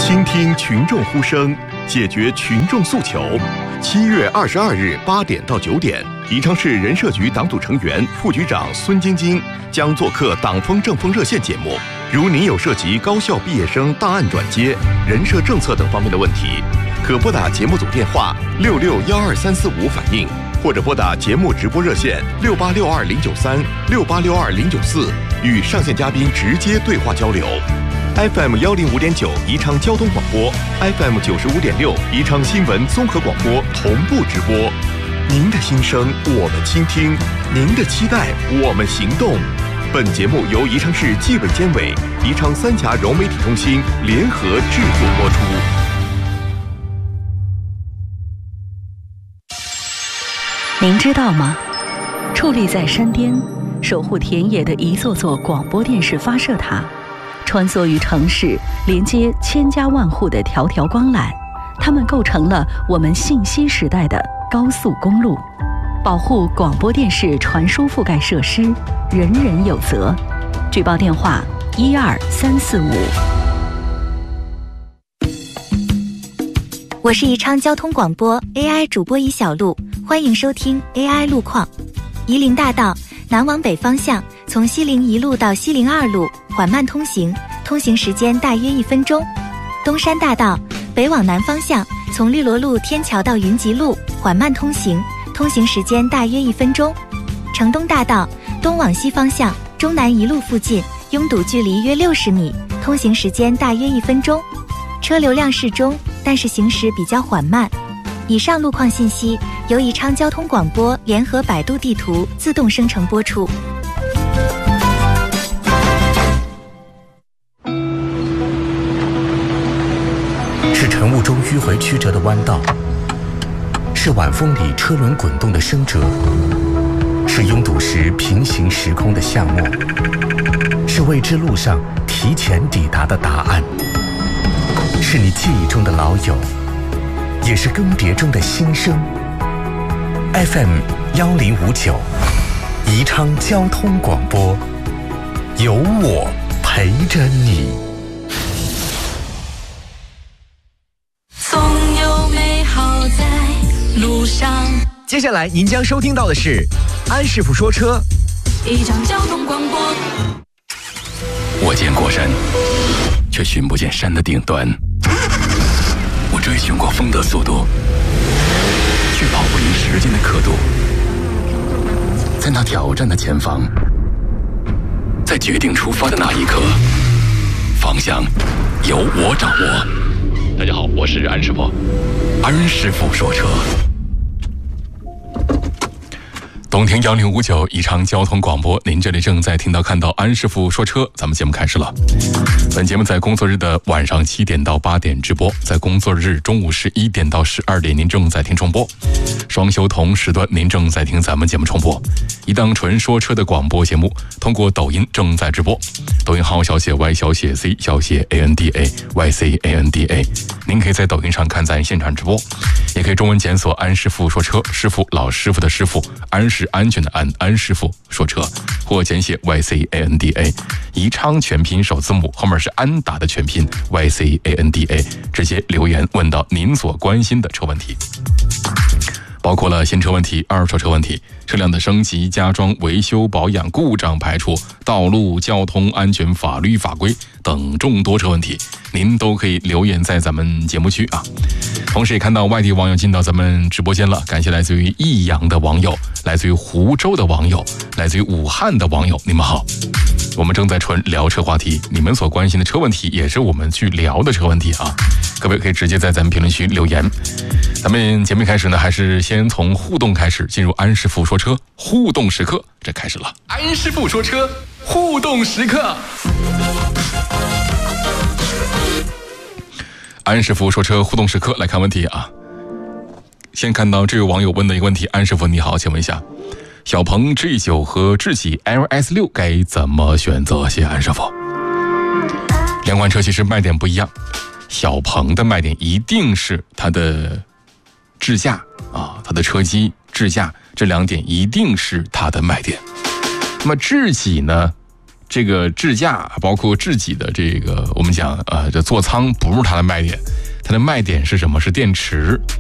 倾听群众呼声，解决群众诉求。7月22日8点到9点，宜昌市人社局党组成员、副局长孙晶晶将做客党风政风热线节目。如您有涉及高校毕业生档案转接、人社政策等方面的问题，可拨打节目组电话6612-345反映，或者拨打节目直播热线6862-093、6862-094，与上线嘉宾直接对话交流。FM 105.9宜昌交通广播， FM 95.6宜昌新闻综合广播同步直播。您的心声我们倾听，您的期待我们行动。本节目由宜昌市纪委监委、宜昌三峡融媒体中心联合制作播出。 您知道吗？矗立在山巅、守护田野的一座座广播电视发射塔，穿梭于城市，连接千家万户的条条光缆，它们构成了我们信息时代的高速公路。保护广播电视传输覆盖设施，人人有责。举报电话12345。 我是宜昌交通广播 AI 主播宜小璐，欢迎收听 AI 路况。夷陵大道南往北方向，从西陵1路到西陵2路缓慢通行，通行时间大约1分钟。东山大道北往南方向，从绿萝路天桥到云集路缓慢通行，通行时间大约1分钟。城东大道东往西方向，中南1路附近拥堵距离约60米，通行时间大约1分钟。车流量适中，但是行驶比较缓慢。以上路况信息由宜昌交通广播联合百度地图自动生成播出。 是晨雾中迂回曲折的弯道，是晚风里车轮滚动的声折，是拥堵时平行时空的巷陌，是未知路上提前抵达的答案，是你记忆中的老友，也是更迭中的新生。 FM 1059宜昌交通广播，有我陪着你。 总有美好在路上。 接下来您将收听到的是安师傅说车。 宜昌交通广播。 我见过山，却寻不见山的顶端。我追寻过风的速度，却跑不赢时间的刻度。在那挑战的前方，在决定出发的那一刻，方向由我掌握。大家好，我是安师傅，安师傅说车。东听1059宜昌交通广播，您这里正在听到看到安师傅说车，咱们节目开始了。本节目在工作日的晚上7点到8点直播，在工作日中午11点到12点您正在听重播，双休同时段您正在听咱们节目重播。一档纯说车的广播节目，通过抖音正在直播，抖音号小写 Y 小写 C 小写 ANDA YCANDA， 您可以在抖音上看咱现场直播，也可以中文检索安师傅说车，师傅老师傅的师傅，安是安全的安，安师傅说车，或简写 YCANDA， 宜昌全拼首字母后面是安达的全拼 YCANDA， 直接留言问到您所关心的车问题，包括了新车问题、二手车问题、车辆的升级、加装、维修保养、故障排除、道路交通安全法律法规等众多车问题，您都可以留言在咱们节目区啊。同时也看到外地网友进到咱们直播间了，感谢来自于益阳的网友，来自于湖州的网友，来自于武汉的网友，你们好。我们正在纯聊车话题，你们所关心的车问题也是我们去聊的车问题啊，各位可以直接在咱们评论区留言。咱们节目开始呢，还是先从互动开始，进入安师傅说车互动时刻，这开始了。安师傅说车互动时刻。安师傅说车互动时刻，来看问题啊。先看到这位网友问的一个问题，安师傅你好，请问一下，小鹏 G9 和智己 LS6 该怎么选择？谢谢安师傅。两款车其实卖点不一样，小鹏的卖点一定是它的智驾啊，它的车机智驾，这两点一定是它的卖点。那么智己呢， 这个智驾包括智己的这个我们讲这座舱不是它的卖点，它的卖点是什么？是电池。